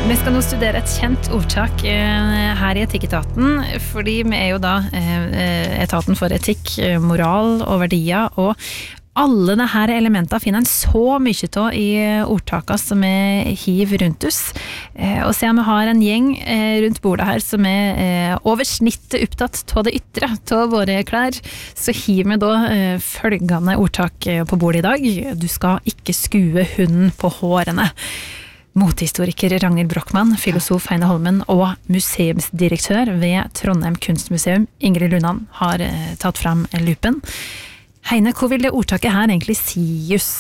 Vi skal nå studere et kjent ordtak her i Etikketaten, fordi vi jo da etaten for etikk, moral og verdier, og alle disse elementene finner en så mye av i ordtaka som hiver rundt oss. Og se om vi har en gjeng rundt bordet her som over snittet opptatt av det ytre, av våre klær, så hiver vi da følgende ordtak på bordet i dag. Du skal ikke skue hunden på hårene. Motehistoriker Ragnhild Brochmann, filosof Heine Holmen og museumsdirektør ved Trondheim Kunstmuseum, Ingrid Lundan, har tatt frem lupen. Heine, hvor vil det ordtaket her egentlig si oss?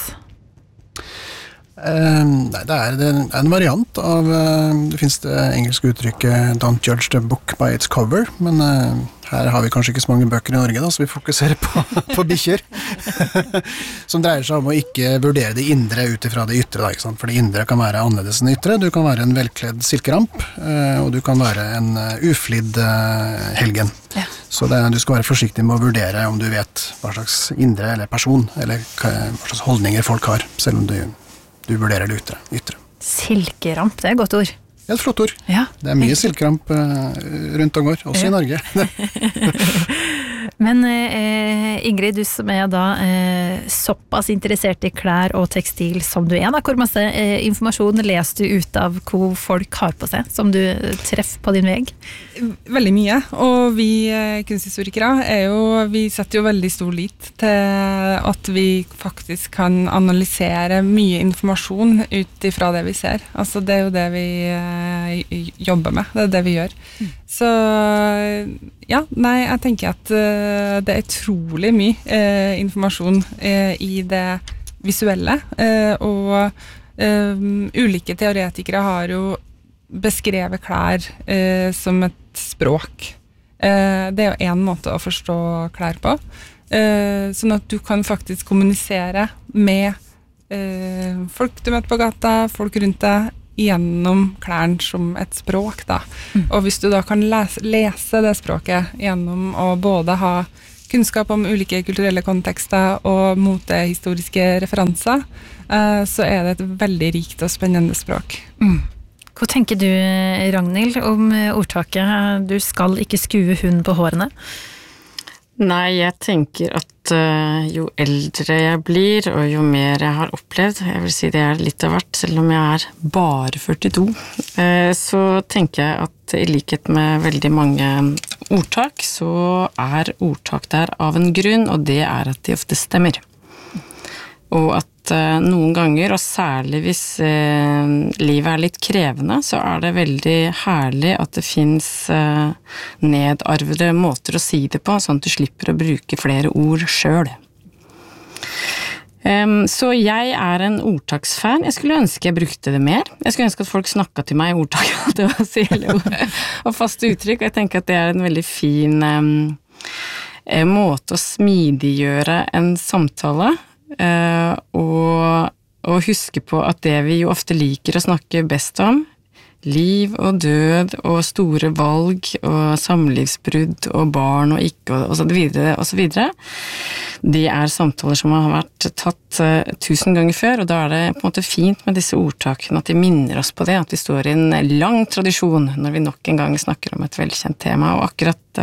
Nei, det en variant av det finnes det engelske uttrykket Don't judge the book by its cover, men her har vi kanskje ikke så mange bøker i Norge da, så vi fokuserer på bikkjer som dreier seg om å ikke vurdere det indre utifra det ytre da, ikke sant? For det indre kan være annerledes enn det ytre. Du kan være en velkledd silkeramp, og du kan være en uflidd helgen. Ja. Så du skal være forsiktig med å vurdere om du vet hva slags indre eller person, eller hva slags holdninger folk har, selv om du vurderer det ytre. Silkeramp, det et godt ord. Et flott ord. Ja. Det mye silkeramp rundt og går, også i Norge. Men Ingrid, du som da såpass interessert i klær og tekstil som du da, hvor masse informasjon leser du ut av hva folk har på seg, som du treffer på din veg? Veldig mye, og vi kunsthistorikere vi setter jo veldig stor lit til at vi faktisk kan analysere mye informasjon ut ifra det vi ser. Altså det jo det vi jobber med, det det vi gjør. Så ja, nei, jeg tenker at det utrolig mye informasjon i det visuelle, og ulike teoretikere har jo beskrevet klær som et språk. Det jo en måte å forstå klær på, sånn at du kan faktisk kommunisere med folk du møter på gata, folk rundt deg, gjennom klærne som et språk da. Og hvis du da kan lese det språket gjennom å både ha kunnskap om ulike kulturelle kontekster og motehistoriske referanser, så det et veldig rikt og spennende språk. Hva tenker du, Ragnhild, om ordtaket «Du skal ikke skue hunden på hårene»? Nei, jeg tenker at jo eldre jeg blir, og jo mer jeg har opplevd, jeg vil si det litt av hvert, selv om jeg bare 42, så tenker jeg at i likhet med veldig mange ordtak, så ordtak der av en grunn, og det at de ofte stemmer. Og at noen ganger, og særlig hvis livet litt krevende, så det veldig herlig at det finnes nedarvede måter å si det på, sånn at du slipper å bruke flere ord selv. Så jeg en ordtaksfan. Jeg skulle ønske jeg brukte det mer. Jeg skulle ønske at folk snakket til meg i ordtak, det var så hele ord og faste uttrykk, og jeg tenker at det en veldig fin måte å smidiggjøre en samtale, og huske på at det vi jo ofte liker å snakke best om, liv og død og store valg og samlivsbrudd og barn og ikke og så videre og så videre, det samtaler som har vært tatt 1000 ganger før, og da det på en måte fint med disse ordtakene at de minner oss på det, at vi står i en lang tradisjon når vi nok en gang snakker om et velkjent tema, og akkurat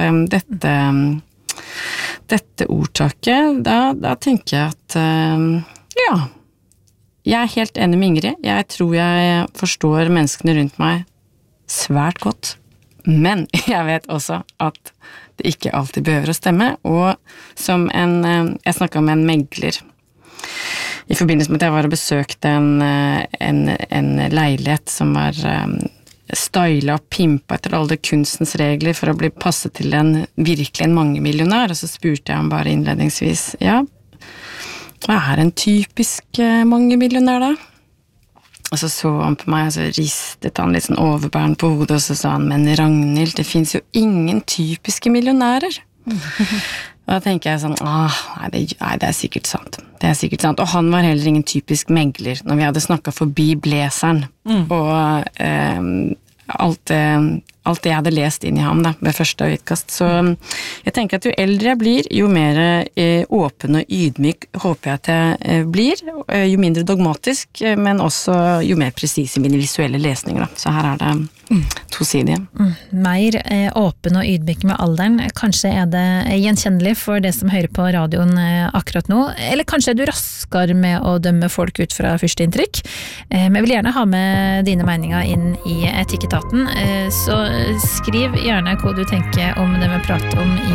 dette ordtaket, da tenker jeg at ja, jeg helt enig med Ingrid. Jeg tror jeg forstår menneskene rundt meg svært godt, men jeg vet også at det ikke alltid behøver å stemme, og som jeg snakket med en megler i forbindelse med at jeg var og besøkte en leilighet som var stylet og pimpet etter alle kunstens regler for å bli passet til virkelig en mangemillionær, og så spurte jeg ham bare innledningsvis, ja, hva en typisk mangemillionær da? Og så han på meg, og så ristet han litt sånn overbærende på hodet, og så sa han, men Ragnhild, det finnes jo ingen typiske millionærer. Og da tenker jeg sånn, nei, det sikkert sant. Det sikkert sant. Og han var heller ingen typisk megler, når vi hadde snakket forbi bleseren, og alt alt det jeg hadde lest inn i ham da, ved første utkast. Så jeg tenker at jo eldre jeg blir, jo mer åpen og ydmyk håper jeg at jeg blir, jo mindre dogmatisk, men også jo mer presis i mine visuelle lesninger. Da. Så her er det tosidige. Mer åpen og ydmyk med alderen. Kanskje er det gjenkjennelig for det som hører på radioen akkurat nå, eller kanskje er du raskere med å dømme folk ut fra første inntrykk. Men jeg vil gjerne ha med dine meninger inn i Etikketaten, så skriv gjerne hva du tenker om det vi prater om i